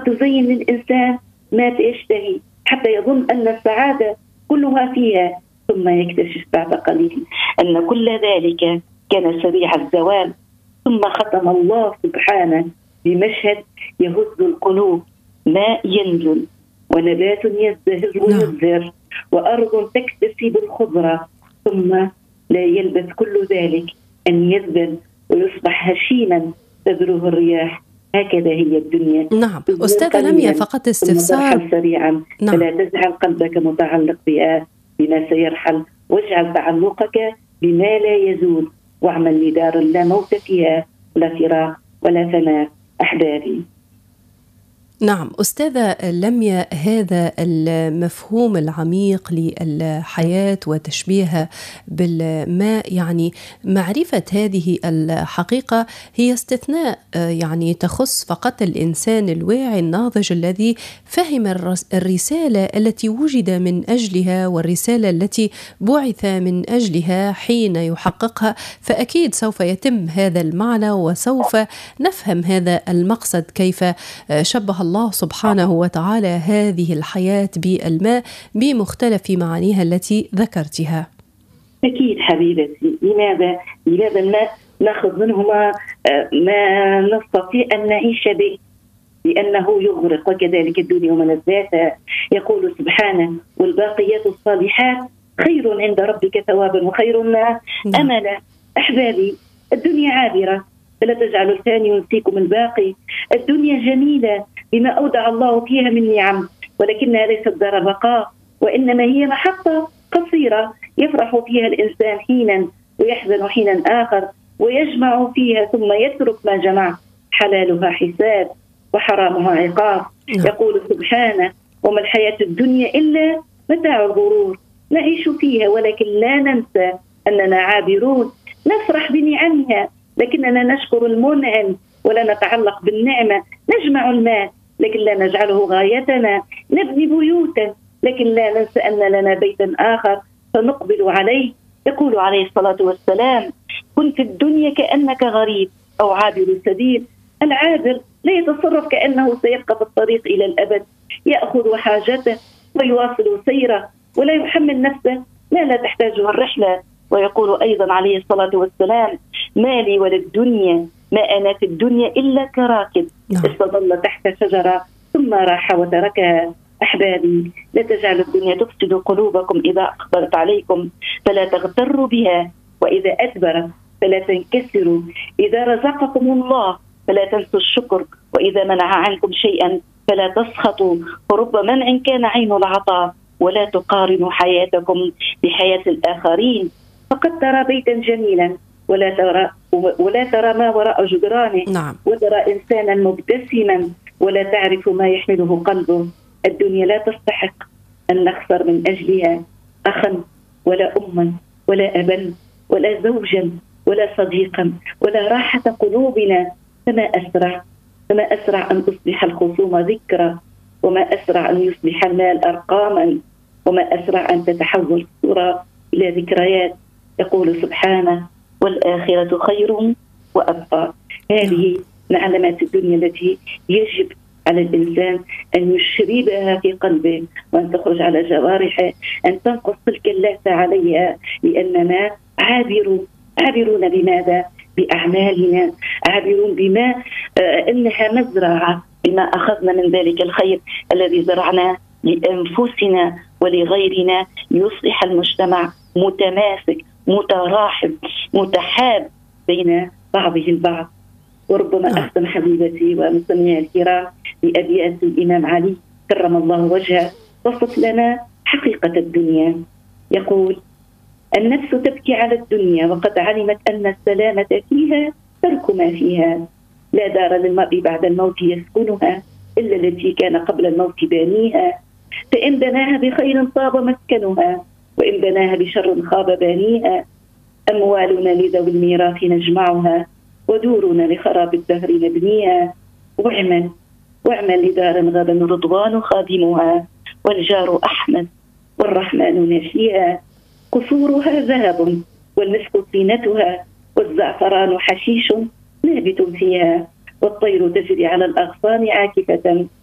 تزين للإنسان ما يشتهي حتى يظن أن السعادة كلها فيها، ثم يكتشف بعد قليل أن كل ذلك كان سريع الزوال. ثم ختم الله سبحانه بمشهد يهز القلوب: ماء ينزل، ونبات يزدهر ويزهر، وأرض تكتسب الخضرة، ثم لا يلبث كل ذلك أن يذبل ويصبح هشيما تذروه الرياح. هكذا هي الدنيا. نعم أستاذة لميا، فقط استفسار سريعا. نعم. فلا تجعل قلبك متعلق بما سيرحل، واجعل تعلقك بما لا يزول، واعمل لدار لا موت فيها لا فراق ولا فناء. أحبابي، نعم أستاذة لميا، هذا المفهوم العميق للحياة وتشبيهها بالماء، يعني معرفة هذه الحقيقة هي استثناء، يعني تخص فقط الإنسان الواعي الناضج الذي فهم الرسالة التي وجد من أجلها والرسالة التي بعث من أجلها. حين يحققها فأكيد سوف يتم هذا المعنى وسوف نفهم هذا المقصد، كيف شبه الله سبحانه وتعالى هذه الحياة بالماء بمختلف معانيها التي ذكرتها. أكيد حبيبتي. لماذا الماء نأخذ منه ما نستطيع أن نعيش به، لأنه يغرق، وكذلك الدنيا وملذاتها. يقول سبحانه: والباقيات الصالحات خير عند ربك ثوابا وخير أملا. أحبابي، الدنيا عابرة، فلا تجعلوا الثاني ينسيكم الباقي. الدنيا جميلة بما أودع الله فيها من نعم، ولكنها ليست دار بقاء، وإنما هي محطة قصيرة يفرح فيها الإنسان حينا ويحزن حينا آخر، ويجمع فيها ثم يترك ما جمع. حلالها حساب وحرامها عقاب. يقول سبحانه: وما الحياة الدنيا إلا متاع الغرور. نعيش فيها ولكن لا ننسى أننا عابرون، نفرح بنعمها لكننا نشكر المنعم ولا نتعلق بالنعمة. نجمع المال لكن لا نجعله غايتنا، نبني بيوتا لكن لا ننسى أن لنا بيتا آخر فنقبل عليه. يقول عليه الصلاة والسلام: كن في الدنيا كأنك غريب أو عابر سبيل. العابر لا يتصرف كأنه سيبقى في الطريق إلى الأبد، يأخذ حاجته ويواصل سيره ولا يحمل نفسه ما لا تحتاجه الرحلة. ويقول أيضا عليه الصلاة والسلام: ما لي وللدنيا، ما أنا في الدنيا إلا كراكب استظل تحت شجرة ثم راح وتركها. أحبابي، لا تجعل الدنيا تفسد قلوبكم. إذا أقبلت عليكم فلا تغتروا بها، وإذا أدبرت فلا تنكسروا. إذا رزقكم الله فلا تنسوا الشكر، وإذا منع عنكم شيئا فلا تسخطوا، فرب منع كان عين العطاء. ولا تقارنوا حياتكم بحياة الآخرين، فقد ترى بيتا جميلا ولا ترى ما وراء جدرانه. نعم. وترى إنسانا مبتسما ولا تعرف ما يحمله قلبه. الدنيا لا تستحق أن نخسر من أجلها أخا ولا أما ولا أبا ولا زوجا ولا صديقا ولا راحة قلوبنا. فما أسرع أن تصبح الخصوم ذكرى، وما أسرع أن يصبح المال أرقاما، وما أسرع أن تتحول الصورة إلى ذكريات. يقول سبحانه: والآخرة خير وأبقى. هذه من علامات الدنيا التي يجب على الإنسان أن يشربها في قلبه وأن تخرج على جوارحه، أن تنقص تلك اللهفة عليها، لأننا عابرون بماذا؟ بأعمالنا، عابرون بما إنها مزرعة، بما أخذنا من ذلك الخير الذي زرعناه لأنفسنا ولغيرنا، ليصبح المجتمع متماسك متراحم متحاب بين بعضه البعض. وربما أختم حبيبتي ومستمعي الكرام بأبيات الإمام علي كرم الله وجهه، وصف لنا حقيقة الدنيا. يقول: النفس تبكي على الدنيا وقد علمت أن السلامة فيها ترك ما فيها. لا دار للمرء بعد الموت يسكنها إلا التي كان قبل الموت بانيها. فإن بناها بخير طاب مسكنها، وإن بناها بشر خاب بانيها. أموالنا لذوي الميراث نجمعها، ودورنا لخراب الدهر نبنيها. واعمل لدار غدا رضوان خادمها، والجار أحمد والرحمن ناشيها. قصورها ذهب والمسك طينتها، والزعفران حشيش نابت فيها. والطير تجري على الأغصان عاكفة،